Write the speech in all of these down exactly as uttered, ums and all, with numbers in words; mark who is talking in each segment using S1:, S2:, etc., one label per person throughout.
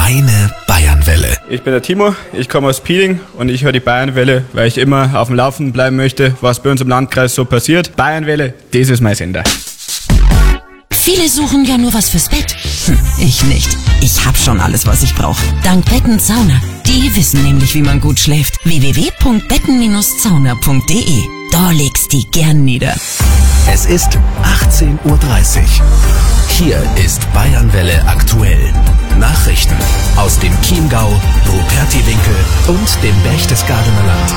S1: Deine Bayernwelle.
S2: Ich bin der Timo, ich komme aus Pieling und ich höre die Bayernwelle, weil ich immer auf dem Laufenden bleiben möchte, was bei uns im Landkreis so passiert. Bayernwelle, das ist mein Sender.
S3: Viele suchen ja nur was fürs Bett. Hm, ich nicht. Ich hab schon alles, was ich brauche. Dank Betten Sauna. Die wissen nämlich, wie man gut schläft. w w w punkt betten Bindestrich sauna punkt de. Da legst die gern nieder.
S1: Es ist achtzehn Uhr dreißig. Hier ist Bayernwelle aktuell. Nachrichten aus dem Chiemgau, Rupertiwinkel und dem Berchtesgadener Land.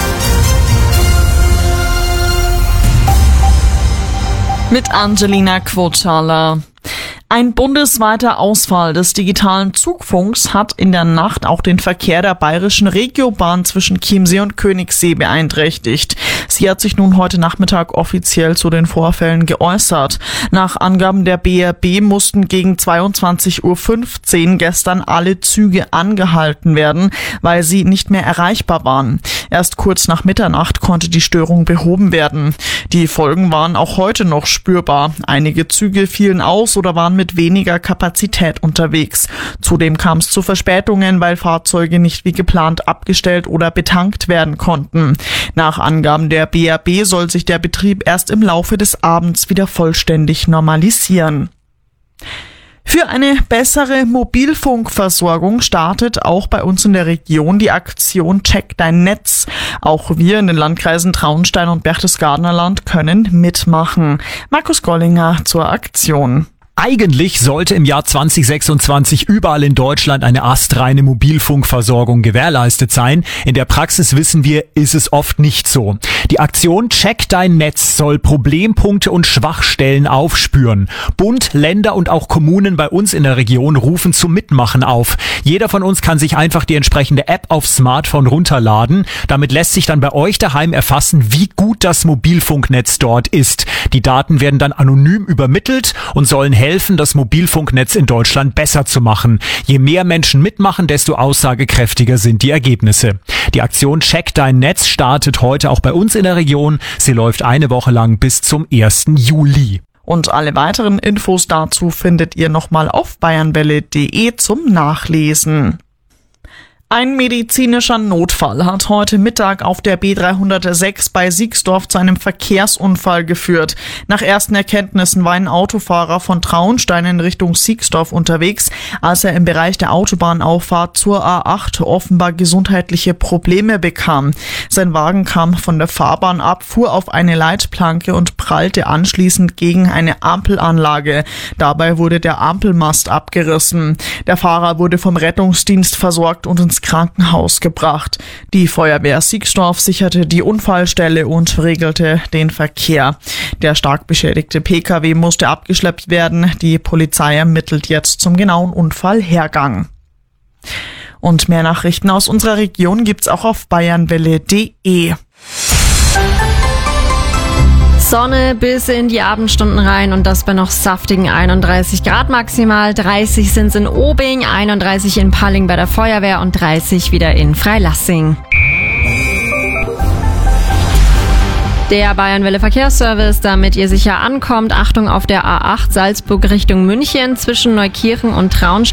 S4: Mit Angelina Quotala. Ein bundesweiter Ausfall des digitalen Zugfunks hat in der Nacht auch den Verkehr der bayerischen Regiobahn zwischen Chiemsee und Königssee beeinträchtigt. Sie hat sich nun heute Nachmittag offiziell zu den Vorfällen geäußert. Nach Angaben der B R B mussten gegen zweiundzwanzig Uhr fünfzehn gestern alle Züge angehalten werden, weil sie nicht mehr erreichbar waren. Erst kurz nach Mitternacht konnte die Störung behoben werden. Die Folgen waren auch heute noch spürbar. Einige Züge fielen aus oder waren mit weniger Kapazität unterwegs. Zudem kam es zu Verspätungen, weil Fahrzeuge nicht wie geplant abgestellt oder betankt werden konnten. Nach Angaben der B R B soll sich der Betrieb erst im Laufe des Abends wieder vollständig normalisieren. Für eine bessere Mobilfunkversorgung startet auch bei uns in der Region die Aktion Check dein Netz. Auch wir in den Landkreisen Traunstein und Berchtesgadener Land können mitmachen. Markus Gollinger zur Aktion.
S5: Eigentlich sollte im Jahr zwanzig sechsundzwanzig überall in Deutschland eine astreine Mobilfunkversorgung gewährleistet sein. In der Praxis wissen wir, ist es oft nicht so. Die Aktion Check dein Netz soll Problempunkte und Schwachstellen aufspüren. Bund, Länder und auch Kommunen bei uns in der Region rufen zum Mitmachen auf. Jeder von uns kann sich einfach die entsprechende App aufs Smartphone runterladen. Damit lässt sich dann bei euch daheim erfassen, wie gut das Mobilfunknetz dort ist. Die Daten werden dann anonym übermittelt und sollen helfen, das Mobilfunknetz in Deutschland besser zu machen. Je mehr Menschen mitmachen, desto aussagekräftiger sind die Ergebnisse. Die Aktion Check dein Netz startet heute auch bei uns in der Region. Sie läuft eine Woche lang bis zum ersten Juli.
S4: Und alle weiteren Infos dazu findet ihr nochmal auf bayernwelle punkt de zum Nachlesen. Ein medizinischer Notfall hat heute Mittag auf der B dreihundertsechs bei Siegsdorf zu einem Verkehrsunfall geführt. Nach ersten Erkenntnissen war ein Autofahrer von Traunstein in Richtung Siegsdorf unterwegs, als er im Bereich der Autobahnauffahrt zur A acht offenbar gesundheitliche Probleme bekam. Sein Wagen kam von der Fahrbahn ab, fuhr auf eine Leitplanke und prallte anschließend gegen eine Ampelanlage. Dabei wurde der Ampelmast abgerissen. Der Fahrer wurde vom Rettungsdienst versorgt und ins Krankenhaus gebracht. Die Feuerwehr Siegsdorf sicherte die Unfallstelle und regelte den Verkehr. Der stark beschädigte P K W musste abgeschleppt werden. Die Polizei ermittelt jetzt zum genauen Unfallhergang. Und mehr Nachrichten aus unserer Region gibt's auch auf bayernwelle punkt de.
S6: Sonne bis in die Abendstunden rein und das bei noch saftigen einunddreißig Grad maximal. dreißig sind es in Obing, einunddreißig in Palling bei der Feuerwehr und dreißig wieder in Freilassing. Der Bayernwelle Verkehrsservice, damit ihr sicher ankommt. Achtung auf der A acht Salzburg Richtung München zwischen Neukirchen und Traunstein.